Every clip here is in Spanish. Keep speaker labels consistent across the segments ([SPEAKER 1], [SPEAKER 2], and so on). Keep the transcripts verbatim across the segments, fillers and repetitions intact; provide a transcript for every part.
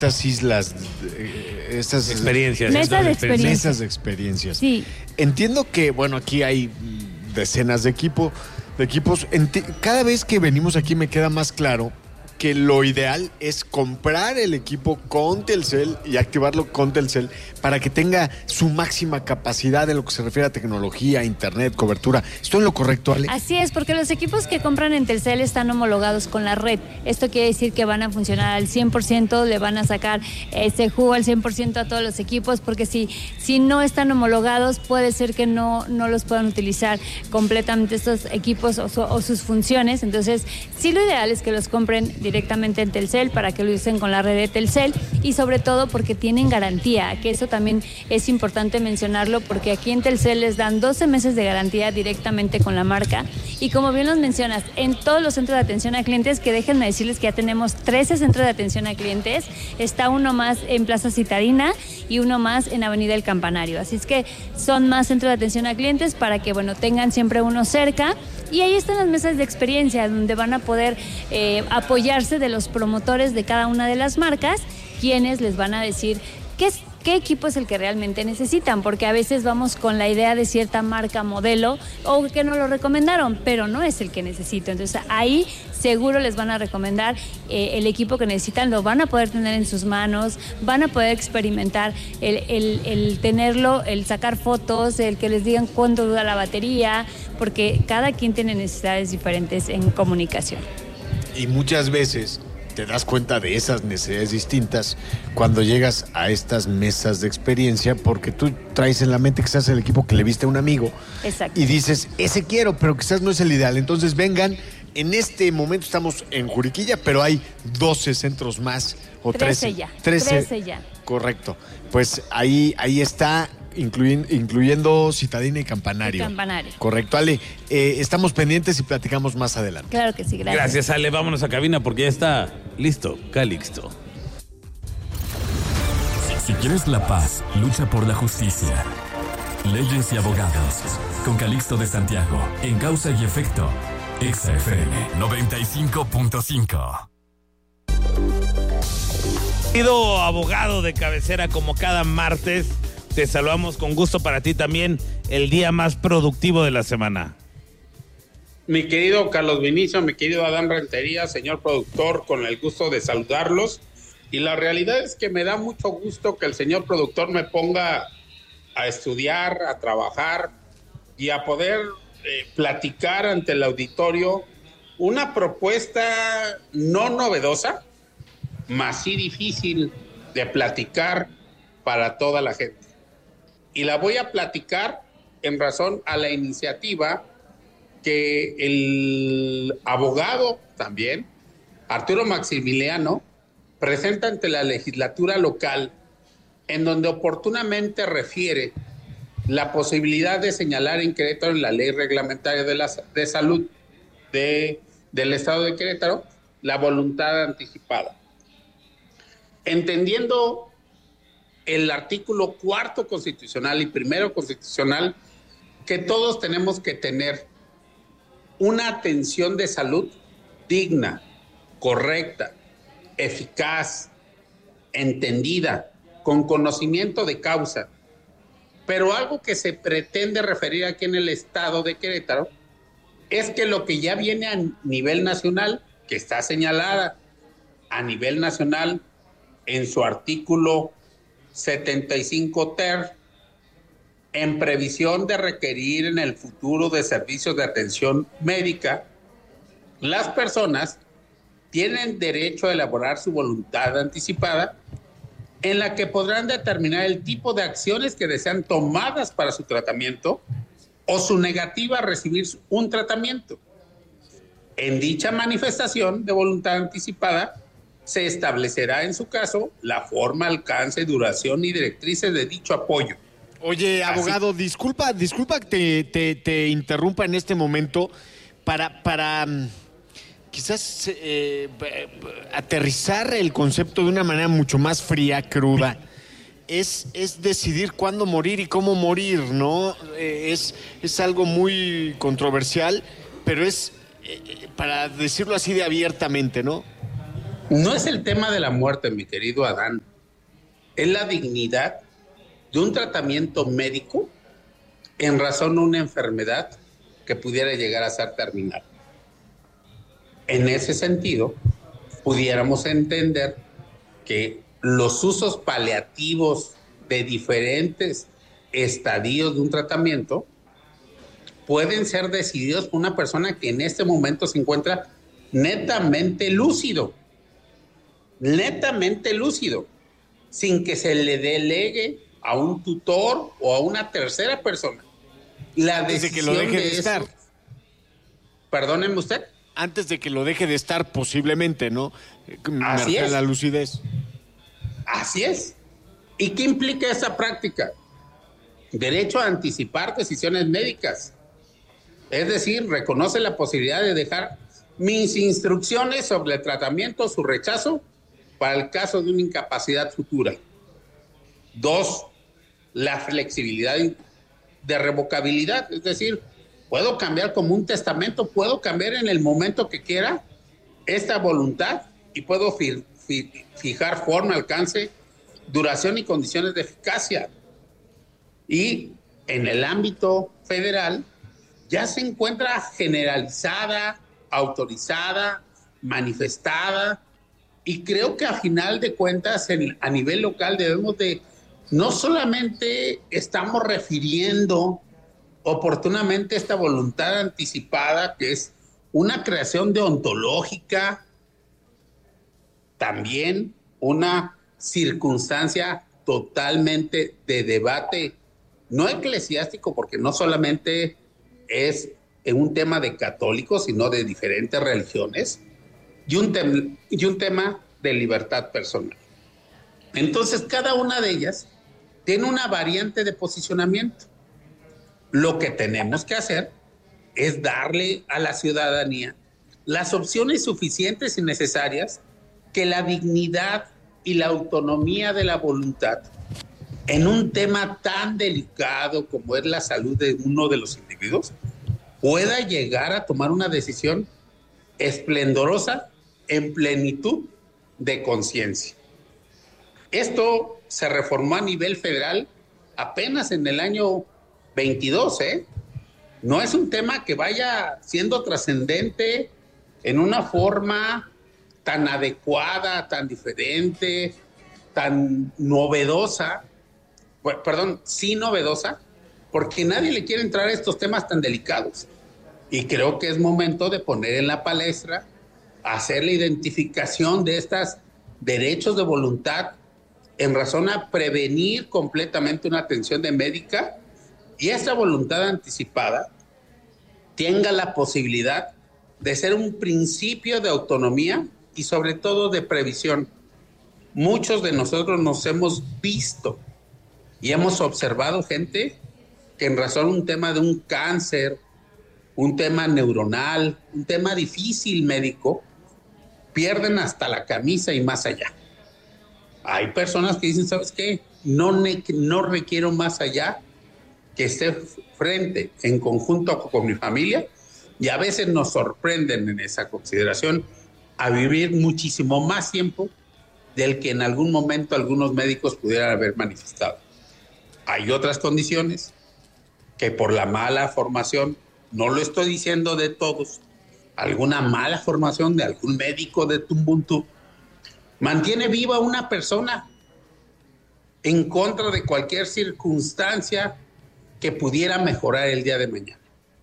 [SPEAKER 1] estas islas, eh, estas
[SPEAKER 2] experiencias.
[SPEAKER 3] Mesas de experiencias.
[SPEAKER 1] Mesas de experiencias.
[SPEAKER 3] Sí.
[SPEAKER 1] Entiendo que, bueno, aquí hay decenas de equipo, de equipos. Enti- cada vez que venimos aquí me queda más claro que lo ideal es comprar el equipo con Telcel y activarlo con Telcel para que tenga su máxima capacidad en lo que se refiere a tecnología, internet, cobertura. ¿Estoy en lo correcto, Ale?
[SPEAKER 3] Así es, porque los equipos que compran en Telcel están homologados con la red. Esto quiere decir que van a funcionar al cien por ciento, le van a sacar ese jugo al cien por ciento a todos los equipos, porque si, si no están homologados, puede ser que no, no los puedan utilizar completamente estos equipos o, su, o sus funciones. Entonces, sí, lo ideal es que los compren directamente en Telcel para que lo usen con la red de Telcel y sobre todo porque tienen garantía, que eso también es importante mencionarlo, porque aquí en Telcel les dan doce meses de garantía directamente con la marca y como bien los mencionas, en todos los centros de atención a clientes, que déjenme decirles que ya tenemos trece centros de atención a clientes, está uno más en Plaza Citadina y uno más en Avenida El Campanario, así es que son más centros de atención a clientes para que, bueno, tengan siempre uno cerca. Y ahí están las mesas de experiencia, donde van a poder eh, apoyarse de los promotores de cada una de las marcas, quienes les van a decir qué, es, qué equipo es el que realmente necesitan, porque a veces vamos con la idea de cierta marca, modelo, o que nos lo recomendaron, pero no es el que necesito. Entonces ahí seguro les van a recomendar eh, el equipo que necesitan, lo van a poder tener en sus manos, van a poder experimentar el, el, el tenerlo, el sacar fotos, el que les digan cuánto dura la batería, porque cada quien tiene necesidades diferentes en comunicación.
[SPEAKER 1] Y muchas veces te das cuenta de esas necesidades distintas cuando llegas a estas mesas de experiencia, porque tú traes en la mente quizás el equipo que le viste a un amigo.
[SPEAKER 3] Exacto.
[SPEAKER 1] Y dices, ese quiero, pero quizás no es el ideal. Entonces vengan, en este momento estamos en Juriquilla, pero hay doce centros más, o trece.
[SPEAKER 3] trece ya,
[SPEAKER 1] trece.
[SPEAKER 3] trece ya.
[SPEAKER 1] Correcto. Pues ahí, ahí está, incluyen, incluyendo Citadina y Campanario.
[SPEAKER 3] Y Campanario.
[SPEAKER 1] Correcto, Ale. Eh, estamos pendientes y platicamos más adelante.
[SPEAKER 3] Claro que sí, gracias.
[SPEAKER 2] Gracias, Ale. Vámonos a cabina porque ya está listo Calixto.
[SPEAKER 4] Si quieres la paz, lucha por la justicia. Leyes y abogados. Con Calixto de Santiago, en Causa y Efecto. Exa F M noventa y cinco punto cinco.
[SPEAKER 2] Querido abogado de cabecera, como cada martes, te saludamos con gusto. Para ti también el día más productivo de la semana.
[SPEAKER 5] Mi querido Carlos Vinicio, mi querido Adán Rentería, señor productor, con el gusto de saludarlos. Y la realidad es que me da mucho gusto que el señor productor me ponga a estudiar, a trabajar y a poder eh, platicar ante el auditorio una propuesta no novedosa, mas sí difícil de platicar para toda la gente. Y la voy a platicar en razón a la iniciativa que el abogado también, Arturo Maximiliano, presenta ante la legislatura local, en donde oportunamente refiere la posibilidad de señalar en Querétaro, en la ley reglamentaria de, la, de salud de, del estado de Querétaro, la voluntad anticipada. Entendiendo el artículo cuarto constitucional y primero constitucional, que todos tenemos que tener una atención de salud digna, correcta, eficaz, entendida, con conocimiento de causa. Pero algo que se pretende referir aquí en el estado de Querétaro es que lo que ya viene a nivel nacional, que está señalada a nivel nacional en su artículo setenta y cinco ter, en previsión de requerir en el futuro de servicios de atención médica, las personas tienen derecho a elaborar su voluntad anticipada, en la que podrán determinar el tipo de acciones que desean tomadas para su tratamiento o su negativa a recibir un tratamiento. En dicha manifestación de voluntad anticipada, se establecerá en su caso la forma, alcance, duración y directrices de dicho apoyo.
[SPEAKER 1] Oye, abogado, Así. disculpa, disculpa que te, te, te interrumpa en este momento para, para quizás eh, aterrizar el concepto de una manera mucho más fría, cruda. Es, es decidir cuándo morir y cómo morir, ¿no? Eh, es, es algo muy controversial, pero es, eh, para decirlo así de abiertamente, ¿no?
[SPEAKER 5] No es el tema de la muerte, mi querido Adán. Es la dignidad de un tratamiento médico en razón de una enfermedad que pudiera llegar a ser terminal. En ese sentido, pudiéramos entender que los usos paliativos de diferentes estadios de un tratamiento pueden ser decididos por una persona que en este momento se encuentra netamente lúcido, netamente lúcido, sin que se le delegue a un tutor o a una tercera persona la
[SPEAKER 1] Antes
[SPEAKER 5] decisión
[SPEAKER 1] de que lo deje
[SPEAKER 5] de,
[SPEAKER 1] de
[SPEAKER 5] eso.
[SPEAKER 1] estar.
[SPEAKER 5] Perdóneme usted.
[SPEAKER 1] Antes de que lo deje de estar, posiblemente, ¿no? Me
[SPEAKER 5] Así
[SPEAKER 1] refiero a
[SPEAKER 5] es.
[SPEAKER 1] la lucidez.
[SPEAKER 5] Así es. ¿Y qué implica esa práctica? Derecho a anticipar decisiones médicas. Es decir, reconoce la posibilidad de dejar mis instrucciones sobre el tratamiento, su rechazo, para el caso de una incapacidad futura. Dos, la flexibilidad de revocabilidad. Es decir, puedo cambiar como un testamento, puedo cambiar en el momento que quiera esta voluntad y puedo fi- fi- fijar forma, alcance, duración y condiciones de eficacia. Y en el ámbito federal ya se encuentra generalizada, autorizada, manifestada, y creo que a final de cuentas en, a nivel local debemos de, no solamente estamos refiriendo oportunamente esta voluntad anticipada, que es una creación deontológica, también una circunstancia totalmente de debate, no eclesiástico, porque no solamente es en un tema de católicos, sino de diferentes religiones, y un, tem- y un tema de libertad personal. Entonces, cada una de ellas tiene una variante de posicionamiento. Lo que tenemos que hacer es darle a la ciudadanía las opciones suficientes y necesarias que la dignidad y la autonomía de la voluntad en un tema tan delicado como es la salud de uno de los individuos pueda llegar a tomar una decisión esplendorosa en plenitud de conciencia. Esto se reformó a nivel federal apenas en el año veintidós, ¿eh? No es un tema que vaya siendo trascendente en una forma tan adecuada, tan diferente, tan novedosa, perdón, sí novedosa, porque nadie le quiere entrar a estos temas tan delicados. Y creo que es momento de poner en la palestra, hacer la identificación de estos derechos de voluntad en razón a prevenir completamente una atención de médica, y esta voluntad anticipada tenga la posibilidad de ser un principio de autonomía y sobre todo de previsión. Muchos de nosotros nos hemos visto y hemos observado gente que en razón de un tema de un cáncer, un tema neuronal, un tema difícil médico, pierden hasta la camisa y más allá. Hay personas que dicen, ¿sabes qué? No, ne- no requiero más allá que esté frente, en conjunto con mi familia, y a veces nos sorprenden en esa consideración a vivir muchísimo más tiempo del que en algún momento algunos médicos pudieran haber manifestado. Hay otras condiciones que por la mala formación, no lo estoy diciendo de todos, alguna mala formación de algún médico de Tumbuntu, mantiene viva una persona en contra de cualquier circunstancia que pudiera mejorar el día de mañana.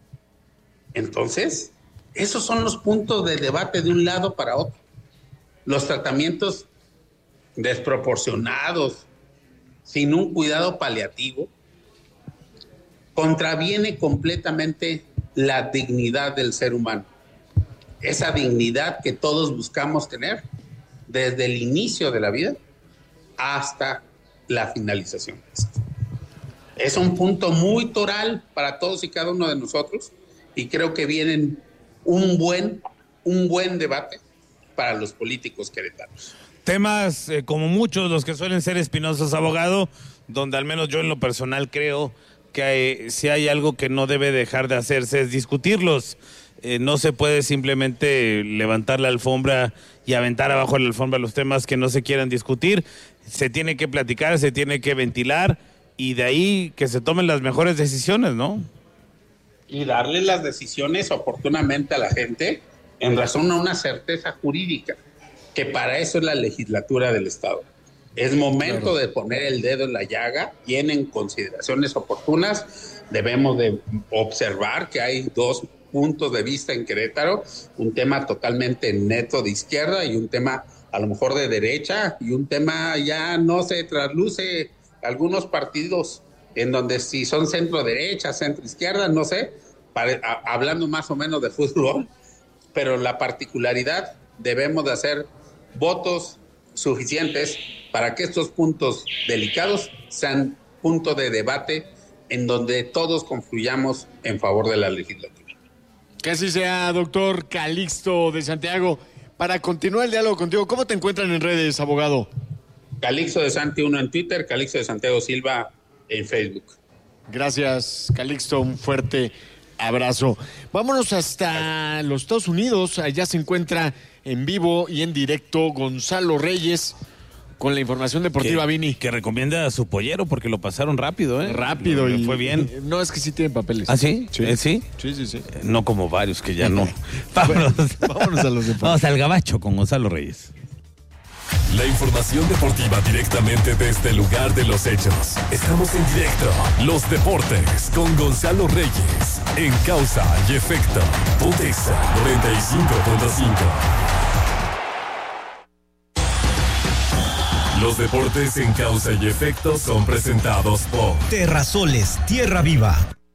[SPEAKER 5] Entonces, esos son los puntos de debate de un lado para otro. Los tratamientos desproporcionados, sin un cuidado paliativo, contraviene completamente la dignidad del ser humano. Esa dignidad que todos buscamos tener desde el inicio de la vida hasta la finalización. Es un punto muy toral para todos y cada uno de nosotros, y creo que viene un buen, un buen debate para los políticos queretanos.
[SPEAKER 2] Temas eh, como muchos los que suelen ser espinosos, abogado, donde al menos yo en lo personal creo que hay, si hay algo que no debe dejar de hacerse es discutirlos. Eh, no se puede simplemente levantar la alfombra y aventar abajo la alfombra los temas que no se quieran discutir. Se tiene que platicar, se tiene que ventilar y de ahí que se tomen las mejores decisiones, ¿no?
[SPEAKER 5] Y darle las decisiones oportunamente a la gente en razón a una certeza jurídica, que para eso es la legislatura del Estado. Es momento claro. de poner el dedo en la llaga, tienen consideraciones oportunas, debemos de observar que hay dos puntos de vista en Querétaro, un tema totalmente neto de izquierda y un tema a lo mejor de derecha, y un tema ya no se trasluce algunos partidos en donde si son centro derecha, centro izquierda, no sé, para, a, hablando más o menos de fútbol, pero la particularidad debemos de hacer votos suficientes para que estos puntos delicados sean punto de debate en donde todos confluyamos en favor de la legislatura.
[SPEAKER 1] Que así sea, doctor Calixto de Santiago. Para continuar el diálogo contigo, ¿cómo te encuentran en redes, abogado?
[SPEAKER 5] Calixto de Santi uno en Twitter, Calixto de Santiago Silva en Facebook.
[SPEAKER 1] Gracias, Calixto, un fuerte abrazo. Vámonos hasta los Estados Unidos. Allá se encuentra en vivo y en directo Gonzalo Reyes con la información deportiva,
[SPEAKER 2] que,
[SPEAKER 1] Vini.
[SPEAKER 2] Que recomienda a su pollero porque lo pasaron rápido, ¿eh?
[SPEAKER 1] Rápido.
[SPEAKER 2] Y
[SPEAKER 1] fue
[SPEAKER 2] bien.
[SPEAKER 1] No, es que sí tienen papeles.
[SPEAKER 2] ¿Ah, sí?
[SPEAKER 1] Sí,
[SPEAKER 2] ¿Eh, sí?
[SPEAKER 1] Sí, sí, sí.
[SPEAKER 2] Eh, no como varios que ya no. Vámonos.
[SPEAKER 1] Vámonos a los deportes.
[SPEAKER 2] Vamos al gabacho con Gonzalo Reyes.
[SPEAKER 4] La información deportiva directamente desde el lugar de los hechos. Estamos en directo. Los deportes con Gonzalo Reyes. En Causa y Efecto. Putexa noventa y cinco punto cinco. Los deportes en Causa y Efecto son presentados por
[SPEAKER 6] Terrasoles Tierra Viva.